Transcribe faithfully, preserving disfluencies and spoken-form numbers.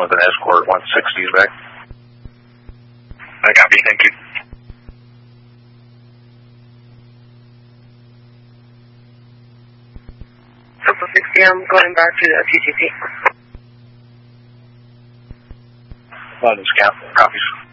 with an escort, one sixty is back. I copy, thank you. Purple sixty, I'm going back to the T T P. London Scout, copies.